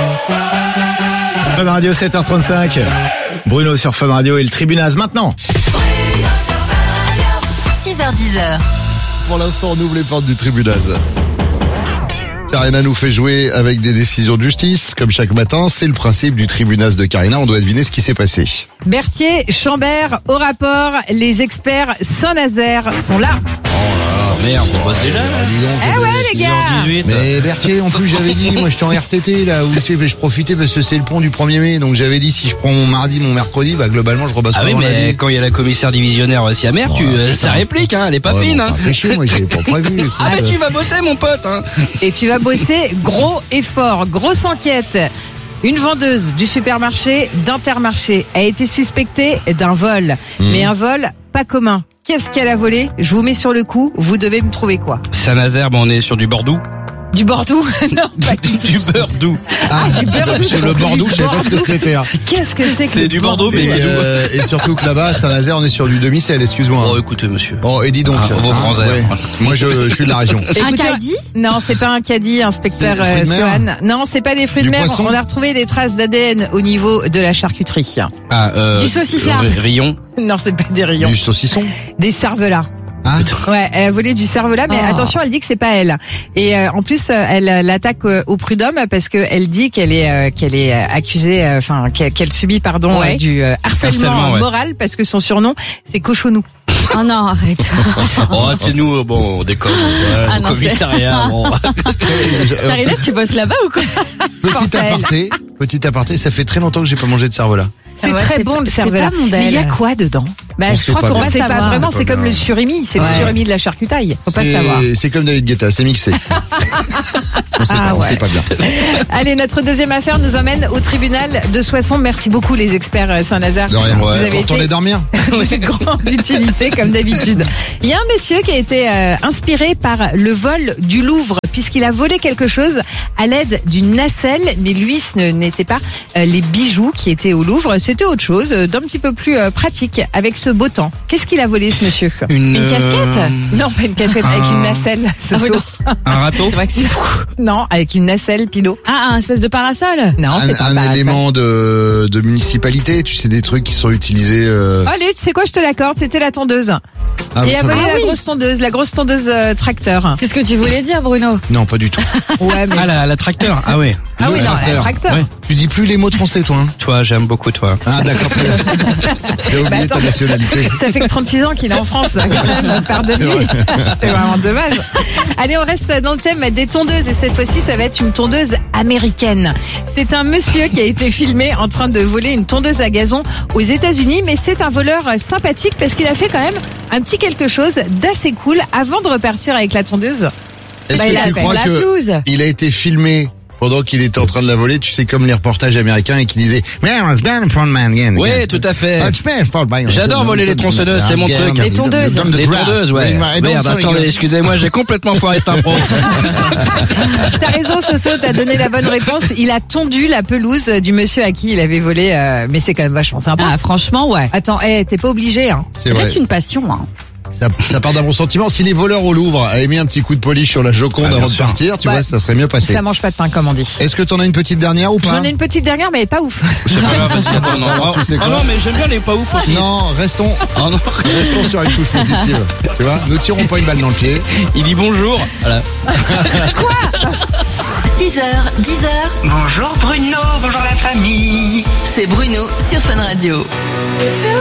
Fun Radio 7h35. Bruno sur Fun Radio et le Tribunaz maintenant. 6h10. Pour l'instant, on ouvre les portes du Tribunaz. Karina nous fait jouer avec des décisions de justice. Comme chaque matin, c'est le principe du Tribunaz de Karina. On doit deviner ce qui s'est passé. Berthier, Chambert, au rapport, les experts Saint-Nazaire sont là. Merde, on bosse déjà. Dis donc, Eh ouais les gars. 18. Mais Berthier, en plus j'avais dit, moi j'étais en RTT là, où c'est, je profitais parce que c'est le pont du 1er mai, donc j'avais dit si je prends mon mardi, mon mercredi, bah globalement je repasse Ah oui, mais quand il y a la commissaire divisionnaire aussi à mer, ça réplique, hein, elle est pas fine, hein. Fais chier, moi j'avais pas prévu. Écoute, Ah mais tu vas bosser mon pote, hein. Et tu vas bosser gros et fort, grosse enquête. Une vendeuse du supermarché d'Intermarché a été suspectée d'un vol, mais un vol pas commun. Qu'est-ce qu'elle a volé? Je vous mets sur le coup, vous devez me trouver quoi? Saint-Nazaire, on est sur du Bordeaux. Du Bordeaux? Non, pas du tout. Du beurre doux. Du beurre sur le Bordeaux, je sais pas ce que c'était. Hein. Qu'est-ce que c'est que C'est le du Bordeaux, mais Et surtout que là-bas, à Saint-Nazaire, on est sur du demi-sel, excuse-moi. Oh, écoutez, monsieur. Oh, et dis donc. Vos grands airs. Moi, je suis de la région. Écoutez, caddie? Non, c'est pas un caddie, inspecteur C'est des fruits de mer? Sohan. Non, c'est pas des fruits de Du mer. poisson? On a retrouvé des traces d'ADN au niveau de la charcuterie. Du sauciflard. Rayon. Non, c'est pas des rayons. Du saucisson. Des cervelas. Ah. Ouais, elle a volé du cervelas, mais Oh. attention, elle dit que c'est pas elle. Et en plus, elle l'attaque au prud'homme parce que elle dit qu'elle est accusée, enfin qu'elle subit Ouais. du harcèlement Harcèlement, ouais. moral parce que son surnom c'est Cochonou. Oh non, arrête. Oh, c'est nous, bon, on déconne. Ah Au non, commissariat, bon. Karina, tu bosses là-bas ou quoi? Petit aparté, ça fait très longtemps que j'ai pas mangé de cervelas. C'est Ah ouais, très c'est bon pas- le c'est cervelas. pas mon Mais il y a del. quoi dedans? Bah, On je sait crois pas qu'on bien. va C'est pas savoir. vraiment, C'est c'est pas comme bien. le surimi, c'est le Ouais. surimi de la charcutaille. Faut pas savoir. C'est comme David Guetta, c'est mixé. On sait pas, on ouais. sait pas bien. Allez, notre deuxième affaire nous emmène au tribunal de Soissons. Merci beaucoup les experts Saint-Nazaire. De rien. Vous avez Pour retourner été dormir. de grande utilité comme d'habitude. Il y a un monsieur qui a été inspiré par le vol du Louvre puisqu'il a volé quelque chose à l'aide d'une nacelle, mais lui ce n'était pas les bijoux qui étaient au Louvre, c'était autre chose, d'un petit peu plus pratique avec ce beau temps. Qu'est-ce qu'il a volé ce monsieur? Une casquette? Non, pas une casquette, avec une nacelle. Ah oui, non. Un râteau. C'est vrai que c'est beaucoup. Non, avec une nacelle, Pilot. Ah, un espèce de parasol? Non, c'est pas Un ça. élément de municipalité, tu sais, des trucs qui sont utilisés. Allez, tu sais quoi, je te l'accorde, c'était la tondeuse. Ah, Et a très volé bien. la grosse tondeuse tracteur. C'est ce que tu voulais dire, Bruno. Non, pas du tout. Ouais, mais... Ah, la tracteur. Ah ouais. Ah oui, le non, tracteur. la tracteur. Ouais. Tu dis plus les mots de français, toi. Hein. Toi, j'aime beaucoup toi. Ah, d'accord, très bien. J'ai oublié Bah, ta attends. nationalité. Ça fait que 36 ans qu'il est en France, quand même, pardonne-lui. C'est vraiment dommage. Allez, on reste dans le thème des tondeuses et cette fois-ci, ça va être une tondeuse américaine. C'est un monsieur qui a été filmé en train de voler une tondeuse à gazon aux États-Unis, mais c'est un voleur sympathique parce qu'il a fait quand même un petit quelque chose d'assez cool avant de repartir avec la tondeuse. Est-ce Bah, il que a tu crois la que blouse. il a été filmé pendant qu'il était en train de la voler, tu sais, comme les reportages américains et qui disaient Ouais, tout à fait. J'adore voler les tronçonneuses, c'est mon truc. Les tondeuses. Les tondeuses, ouais. Merde, attendez, excusez-moi, j'ai complètement foiré cette impro. T'as raison, Soso, t'as donné la bonne réponse. Il a tondu la pelouse du monsieur à qui il avait volé, mais c'est quand même vachement sympa. Ah, franchement, ouais. Attends, t'es pas obligé, hein. C'est vrai. Peut-être une passion, hein. Ça part d'un bon sentiment. Si les voleurs au Louvre avaient mis un petit coup de polish sur la Joconde Ah, bien avant de sûr. partir, tu Ouais. vois, ça serait mieux passé. Ça mange pas de pain, comme on dit. Est-ce que t'en as une petite dernière ou pas? J'en ai une petite dernière, mais elle est pas ouf. C'est pas grave, vas-y, attends, non. Alors, tu sais Ah quoi non, mais j'aime bien les pas ouf aussi. Non, restons Ah non. sur une touche positive. Tu vois, ne tirons pas une balle dans le pied. Il dit bonjour. Voilà. 6h, 10h, Bonjour Bruno, bonjour la famille. c'est Bruno sur Fun Radio.